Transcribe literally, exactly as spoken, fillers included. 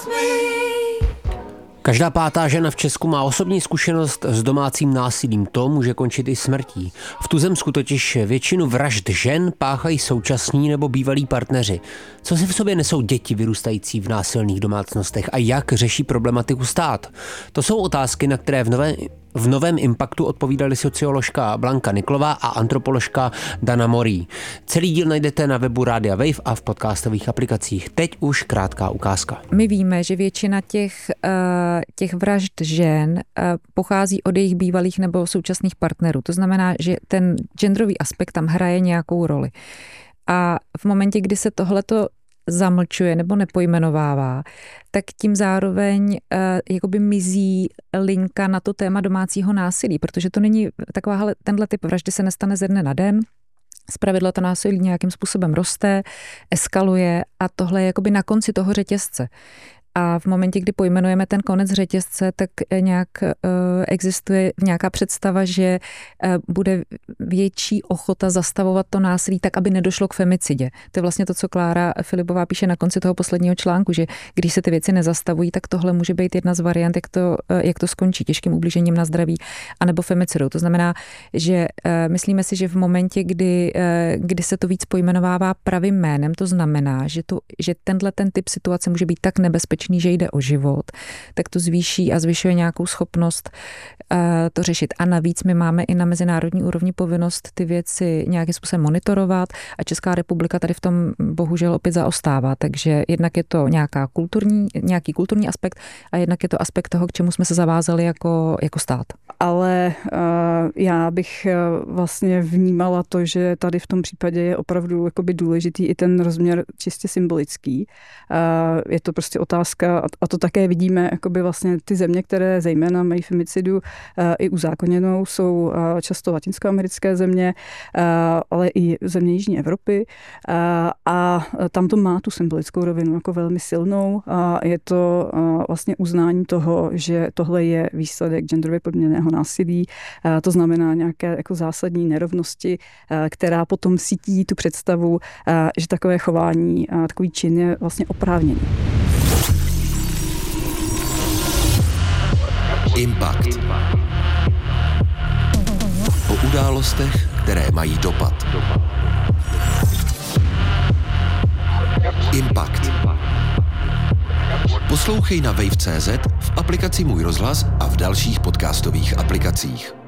Každá pátá žena v Česku má osobní zkušenost s domácím násilím. To může končit i smrtí. V tuzemsku totiž většinu vražd žen páchají současní nebo bývalí partneři. Co si v sobě nesou děti vyrůstající v násilných domácnostech a jak řeší problematiku stát? To jsou otázky, na které v nové V novém Impaktu odpovídali socioložka Blanka Niklová a antropoložka Dana Morí. Celý díl najdete na webu Rádia Wave a v podcastových aplikacích. Teď už krátká ukázka. My víme, že většina těch, těch vražd žen pochází od jejich bývalých nebo současných partnerů. To znamená, že ten genderový aspekt tam hraje nějakou roli. A v momentě, kdy se tohleto zamlčuje nebo nepojmenovává, tak tím zároveň uh, jakoby mizí linka na to téma domácího násilí, protože to není taková, tenhle typ vraždy se nestane ze dne na den. Zpravidla to násilí nějakým způsobem roste, eskaluje a tohle je jakoby na konci toho řetězce. A v momentě, kdy pojmenujeme ten konec řetězce, tak nějak uh, existuje nějaká představa, že uh, bude větší ochota zastavovat to násilí tak, aby nedošlo k femicidě. To je vlastně to, co Klára Filipová píše na konci toho posledního článku, že když se ty věci nezastavují, tak tohle může být jedna z variant, jak to, uh, jak to skončí těžkým ublížením na zdraví anebo femicidou. To znamená, že uh, myslíme si, že v momentě, kdy, uh, kdy se to víc pojmenovává pravým jménem, to znamená, že, to, že tenhle ten typ situace může být tak nebezpečný, že jde o život, tak to zvýší a zvyšuje nějakou schopnost uh, to řešit. A navíc my máme i na mezinárodní úrovni povinnost ty věci nějakým způsobem monitorovat a Česká republika tady v tom bohužel opět zaostává. Takže jednak je to nějaká kulturní, nějaký kulturní aspekt a jednak je to aspekt toho, k čemu jsme se zavázali jako, jako stát. Ale uh, já bych uh, vlastně vnímala to, že tady v tom případě je opravdu jakoby důležitý i ten rozměr čistě symbolický. Uh, je to prostě otázka, a to také vidíme, jakoby vlastně ty země, které zejména mají femicidu uh, i uzákoněnou, jsou uh, často latinskoamerické země, uh, ale i země Jižní Evropy. Uh, a tam to má tu symbolickou rovinu jako velmi silnou. A je to uh, vlastně uznání toho, že tohle je výsledek genderově podmíněného násilí. Uh, to znamená nějaké jako zásadní nerovnosti, uh, která potom sítí tu představu, uh, že takové chování, uh, takový čin je vlastně oprávněný. Impact. O událostech, které mají dopad. Impact. Poslouchej na wave tečka cé zet, v aplikaci Můj rozhlas a v dalších podcastových aplikacích.